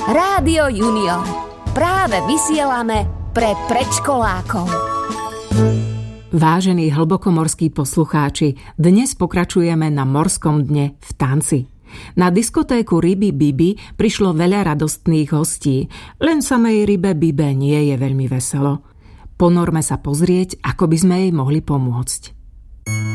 Rádio Junior. Práve vysielame pre predškolákov. Vážení hlbokomorskí poslucháči, dnes pokračujeme na Morskom dne v tanci. Na diskotéku Ryby Bibi prišlo veľa radostných hostí, len samej rybe Bibe nie je veľmi veselo. Ponorme sa pozrieť, ako by sme jej mohli pomôcť.